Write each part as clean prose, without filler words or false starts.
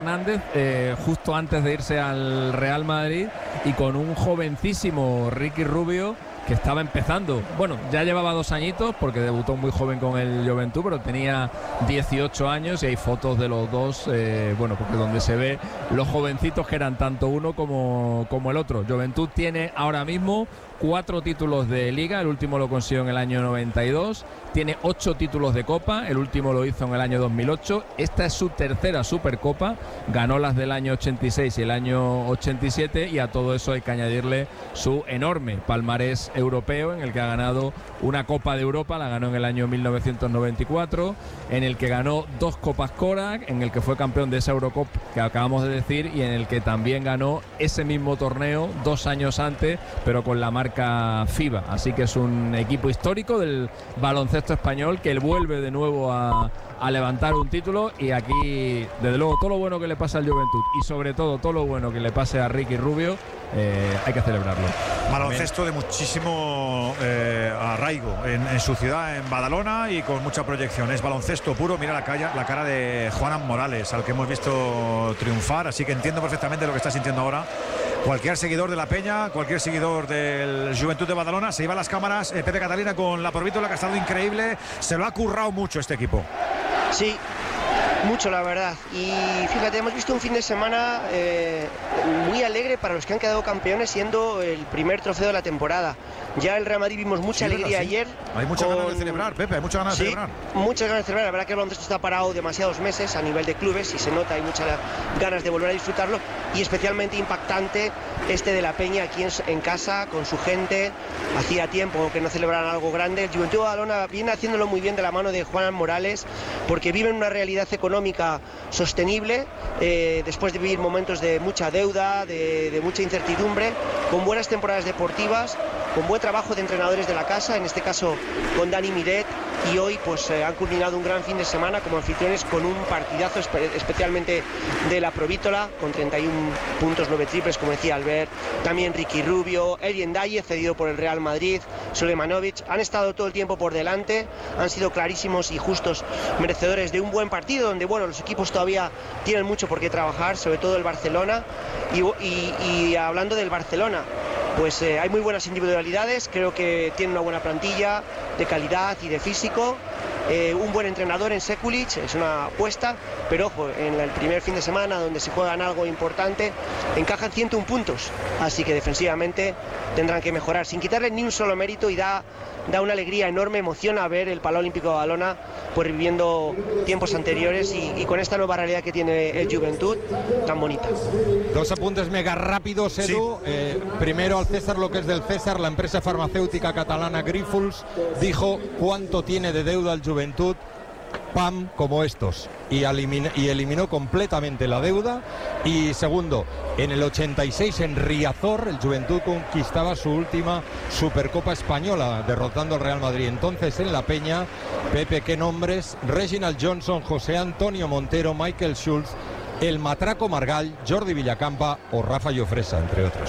Hernández justo antes de irse al Real Madrid, y con un jovencísimo Ricky Rubio que estaba empezando. Bueno, ya llevaba 2 añitos porque debutó muy joven con el Juventud, pero tenía 18 años y hay fotos de los dos, porque donde se ve los jovencitos que eran tanto uno como el otro. Juventud tiene ahora mismo 4 títulos de Liga, el último lo consiguió en el año 92, tiene 8 títulos de Copa, el último lo hizo en el año 2008, esta es su tercera Supercopa, ganó las del año 86 y el año 87, y a todo eso hay que añadirle su enorme palmarés europeo, en el que ha ganado una Copa de Europa, la ganó en el año 1994, en el que ganó 2 Copas Korak, en el que fue campeón de esa Eurocup que acabamos de decir, y en el que también ganó ese mismo torneo 2 años antes, pero con la marca FIBA. Así que es un equipo histórico del baloncesto español que vuelve de nuevo a levantar un título, y aquí desde luego todo lo bueno que le pasa al Juventud y sobre todo todo lo bueno que le pase a Ricky Rubio, hay que celebrarlo. Baloncesto de muchísimo arraigo en su ciudad, en Badalona, y con mucha proyección. Es baloncesto puro. Mira la cara de Juanan Morales, al que hemos visto triunfar, así que entiendo perfectamente lo que está sintiendo ahora cualquier seguidor de la Peña, cualquier seguidor del Juventud de Badalona. Se lleva las cámaras Pepe Catalina con la Provítola, que ha estado increíble. Se lo ha currado mucho este equipo. Sí, mucho, la verdad. Y fíjate, hemos visto un fin de semana muy alegre para los que han quedado campeones, siendo el primer trofeo de la temporada. Ya el Real Madrid vimos mucha alegría ayer. Hay muchas ganas de celebrar, Pepe, hay muchas ganas de celebrar. Muchas ganas de celebrar. La verdad que el baloncesto está parado demasiados meses a nivel de clubes y se nota, hay muchas ganas de volver a disfrutarlo, y especialmente impactante este de la Peña aquí en casa, con su gente. Hacía tiempo que no celebraran algo grande. El Juventud de Badalona viene haciéndolo muy bien de la mano de Juanan Morales, porque viven una realidad económica sostenible, después de vivir momentos de mucha deuda, de mucha incertidumbre, con buenas temporadas deportivas, con buen trabajo de entrenadores de la casa, en este caso con Dani Miret, y hoy pues han culminado un gran fin de semana como anfitriones con un partidazo especialmente de la Provítola, con 31 puntos, 9 triples, como decía Albert, también Ricky Rubio, Eri Ndaye, cedido por el Real Madrid, Sulemanovic. Han estado todo el tiempo por delante, han sido clarísimos y justos merecedores de un buen partido, donde bueno, los equipos todavía tienen mucho por qué trabajar, sobre todo el Barcelona. Y hablando del Barcelona, pues hay muy buenas individualidades, creo que tiene una buena plantilla de calidad y de físico, un buen entrenador en Sekulic, es una apuesta, pero ojo, en el primer fin de semana donde se juegan algo importante, encajan 101 puntos, así que defensivamente tendrán que mejorar, sin quitarle ni un solo mérito, y da una alegría enorme, emociona ver el Palau Olímpico de Badalona pues reviviendo tiempos anteriores y con esta nueva realidad que tiene el Juventud tan bonita. 2 apuntes mega rápidos, Edu. Sí. Primero, al César lo que es del César. La empresa farmacéutica catalana Grifols dijo cuánto tiene de deuda el Juventud, PAM, como estos, y eliminó completamente la deuda. Y segundo, en el 86 en Riazor el Juventud conquistaba su última Supercopa española, derrotando al Real Madrid. Entonces en la Peña, Pepe, ¿qué nombres? Reginald Johnson, José Antonio Montero, Michael Schultz, el Matraco Margall, Jordi Villacampa o Rafa Llofresa, entre otros.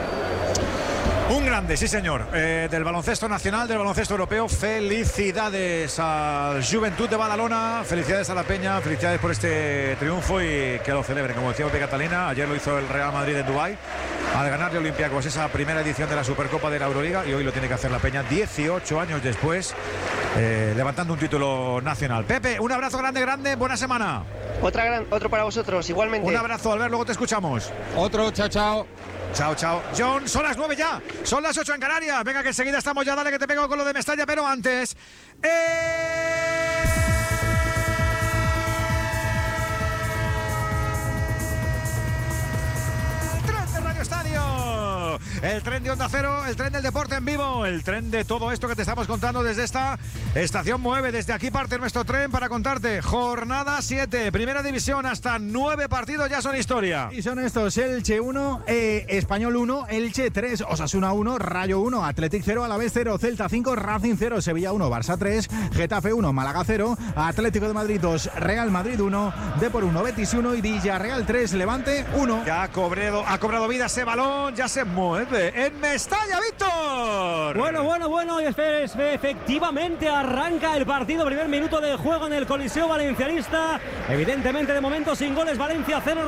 Un grande, sí señor, del baloncesto nacional, del baloncesto europeo. Felicidades al Juventud de Badalona, felicidades a la Peña, felicidades por este triunfo, y que lo celebren, como decía Pepe Catalina. Ayer lo hizo el Real Madrid en Dubái, al ganarle a Olympiacos esa primera edición de la Supercopa de la Euroliga, y hoy lo tiene que hacer la Peña 18 años después, levantando un título nacional. Pepe, un abrazo grande, buena semana. Otro para vosotros, igualmente. Un abrazo, Albert, luego te escuchamos. Otro, chao. Chao. John, son las 9 ya, son las 8 en Canarias. Venga, que enseguida estamos ya, dale que te pego con lo de Mestalla, pero antes... El tren de Onda Cero, el tren del deporte en vivo, el tren de todo esto que te estamos contando desde esta estación 9. Desde aquí parte nuestro tren para contarte jornada 7, primera división, hasta 9 partidos ya son historia. Y son estos: Elche 1, Español 1, Elche 3, Osasuna 1, Rayo 1, Athletic 0, Alavés 0, Celta 5, Racing 0, Sevilla 1, Barça 3, Getafe 1, Málaga 0, Atlético de Madrid 2, Real Madrid 1, Depor 1, Betis 1 y Villarreal 3, Levante 1. Ya ha cobrado vida ese balón, ya se mueve Pepe, en Mestalla, Víctor. Bueno, efectivamente arranca el partido, primer minuto de juego en el Coliseo Valencianista. Evidentemente de momento sin goles, Valencia 0.